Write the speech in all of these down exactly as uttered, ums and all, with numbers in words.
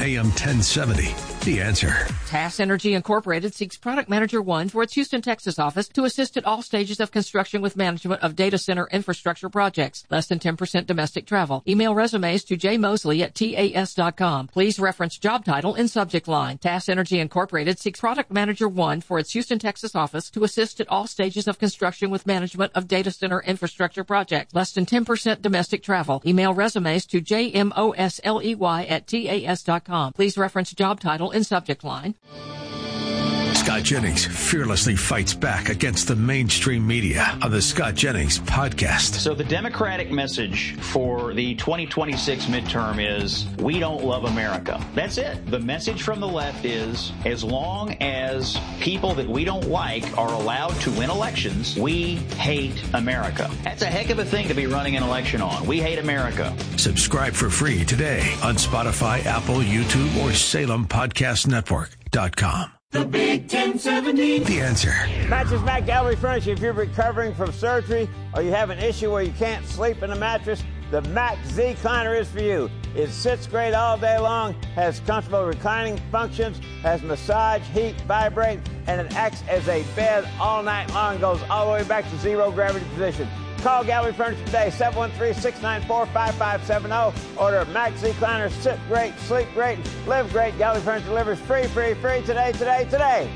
A M ten seventy, The Answer. Tass Energy Incorporated seeks Product Manager one for its Houston, Texas office to assist at all stages of construction with management of data center infrastructure projects. Less than ten percent domestic travel. Email resumes to j mosley at t a s dot com. Please reference job title in subject line. Tass Energy Incorporated seeks Product Manager one for its Houston, Texas office to assist at all stages of construction with management of data center infrastructure projects. Less than ten percent domestic travel. Email resumes to j mosley at t a s dot com. Please reference job title in subject line. Scott Jennings fearlessly fights back against the mainstream media on the Scott Jennings Podcast. So the Democratic message for the twenty twenty-six midterm is, we don't love America. That's it. The message from the left is, as long as people that we don't like are allowed to win elections, we hate America. That's a heck of a thing to be running an election on. We hate America. Subscribe for free today on Spotify, Apple, YouTube, or Salem Podcast Network dot com. The Big ten seventy. The Answer. Mattress Mac Gallery Furniture. If you're recovering from surgery or you have an issue where you can't sleep in a mattress, the Mac Z-Cliner is for you. It sits great all day long, has comfortable reclining functions, has massage, heat, vibrate, and it acts as a bed all night long, goes all the way back to zero gravity position. Call Gallery Furniture today, seven one three, six nine four, five five seven zero. Order Mac Z-Cliner. Sit great, sleep great, live great. Gallery Furniture delivers free, free, free today, today, today.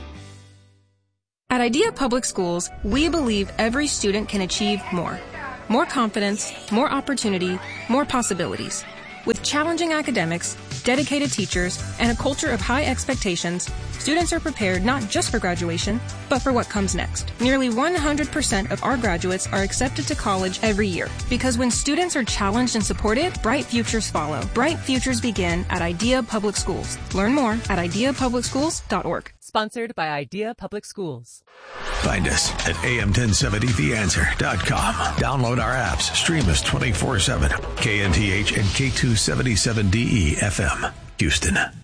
At Idea Public Schools, we believe every student can achieve more. More confidence, more opportunity, more possibilities. With challenging academics, dedicated teachers, and a culture of high expectations, students are prepared not just for graduation, but for what comes next. Nearly one hundred percent of our graduates are accepted to college every year. Because when students are challenged and supported, bright futures follow. Bright futures begin at Idea Public Schools. Learn more at idea public schools dot org. Sponsored by Idea Public Schools. Find us at A M ten seventy the answer dot com. Download our apps. Stream us twenty-four seven. K N T H and K two seventy-seven D E F M, Houston.